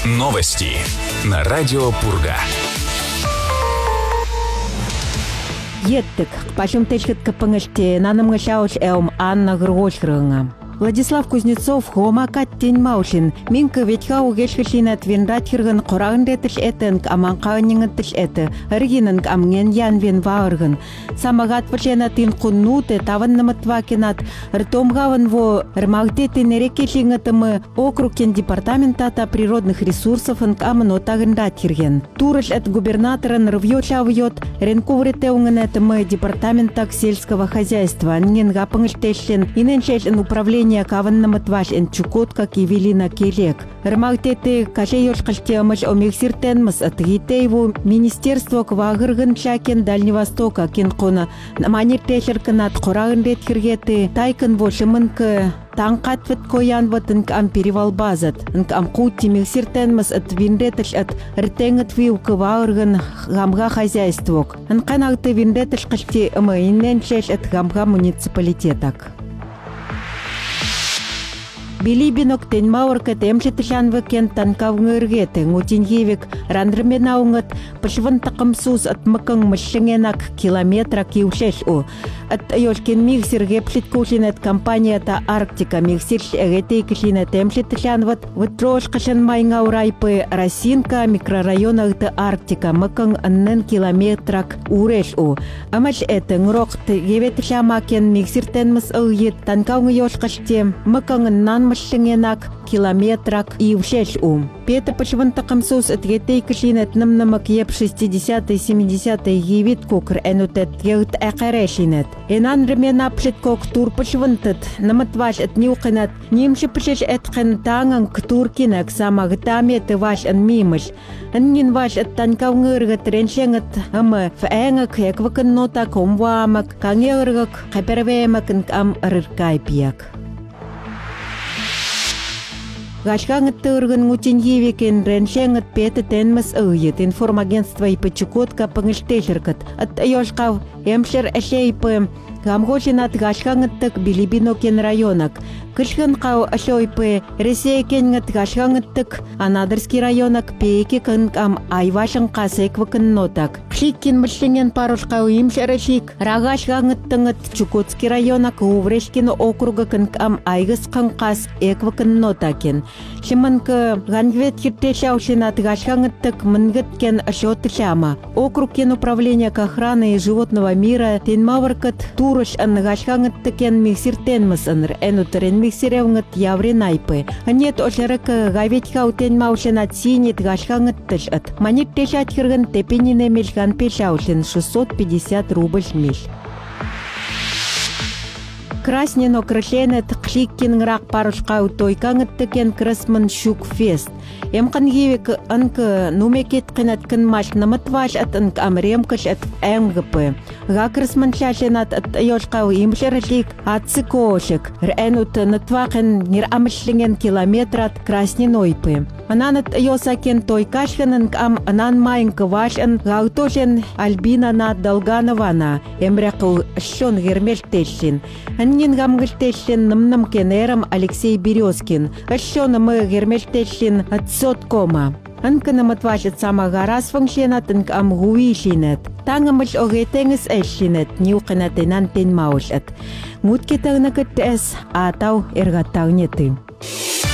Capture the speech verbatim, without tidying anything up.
Новости на радио Пурга. Еттик, пашим течкет капангаште, нанам гашауш эум Анна Гргошрынга. Владислав Кузнецов, Хомакат Теньмаушин, Минка Ветхау Гешкашинат Винратхирган, Корангдетиш Этенг, Аманканингатиш Эте, Ригинанг Амген Ян Вин Ваурган, Самагат Пашенатин Куннуте, Таван Наматвакинат, Ртомгаван Во, Рмагдети Нерекишингатамы, Округен Департаментата природных ресурсов Анкамано Тагандатхирген. Турыш от губернатора Рвьёчавьёт, Ренкувритеунгенетамы Департамента сельского хозяйства, Нингапангштешин, Иненшешин управление Каваннаматваш эн Чукотка Кивилина Келек. Рмагдети Кашеёшкаштиамаш Омексиртенмас от Гитееву Министерство Квагырган Чакен Дальнего Востока Кенкона Наманиртешерканат Корагандетхиргети Тайкан Вошиманка Танкатвет Коян Ватанк Ам Перевал Базат, Нк Амкути Мексиртенмас от Виндеташ от Ртенгат Вил Квагырган Гамга хозяйствок. Нканагты Виндеташ Кашти Амаиненчеш от Гамга муниципалитетак. Билибинок Теньмаурка темшетышан векен танкавнгыргете, Ngутиньевик Рандерменаунгат Пашван Такамсус от Маканг Машингенак километра киушеш у. От Йошкин Миксер Геплиткушинет компанията Арктика Миксирш Эгетейкишинет темшетышанват Витрош Кашан Майнгаурайпы Росинка микрорайонах де Арктика Маканг Аннен километрак уреш у. Амаш это Ngрокт Геветышамакен Миксиртенмас Ыльет танкавнг Йошкаште Маканг Нан Машингенак километрак и ушеш ум. Пета почван такамсус от гетейкашинет намнамак еп шестидесятые семидесятые евит кукр энутет егт экарешинет. Энан ремена пшет кок тур почвантет наматваш от нюканат нимши пшеш эткен танган ктуркинак самагтамет ваш ан мимыш. Аннин ваш от танкавнгыргат реншенгат ама фэнгак яквакан нота комвамак кангергак капервемак ам рыркайпияк. Гашкангат тырган Ngутиньевикен реншенгат пета тенмас ыйет информагентство и Чукотка пангштешеркат от Йошкав эмшер эшейпы Гамгошинат Гашкангаттак Билибинокен районак Кышганкау ашойпы Ресейкенгат Гашкангаттак Анадырский районак Пейки кангам Айвашанка секвакан нотак Кшиккин мышлинген парушкау имшерешик Рагашкангаттангат Чукотский районак Уврешкин округа кангам Айгас канкас эквакан нотакен Шиманка Гангвет хиттешаушинат Гашкангаттак Мангаткен ашотышама Округкен управления охраны и животного мира Теньмаваркат Турыш ан Гашкангаттакен Мексиртенмас анр энутерен Мексиревнгат явренайпы. Нет ошерека Гаветьхау Теньмаушинат синит Гашкангаттыш от Маниттешат хирган тепенине мельган пешаушин шестьсот пятьдесят рубль миш. Краснено крышенет Кшиккин рак парушкау тойкангаттакен Красман Щукфест. Эмкангивик анка нумекет кенаткан маш наматваш от анк амремкаш от МГП. Гакрасман шашенат от Йошкау имшерешлик от цикошек. Рэнут натвакен нир амшлинген километрат Красненойпы. Ананат Йосакен тойкашханан ам анан майнка вашан гаутошен Альбина над Долганована. Эмрекл шон гермештешин. Аннин гамгштешин намнам кенерам Алексей Березкин. Шон мы гермештешин от соткома. Анка наматвашет сама гарас функшенат анк ам гуишинет. Тангамаш огетенгес эшинет нюканатенан тенмаушет. Муткетагнакет эс атау эргатагнеты.